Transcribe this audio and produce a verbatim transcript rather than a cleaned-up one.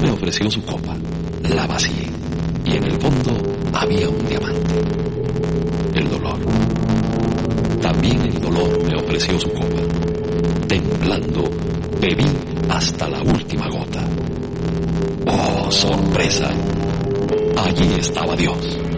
me ofreció su copa. La vacié y en el fondo había un diamante. El dolor. También el dolor me ofreció su copa. Temblando, bebí hasta la última gota. ¡Oh, sorpresa! Allí estaba Dios.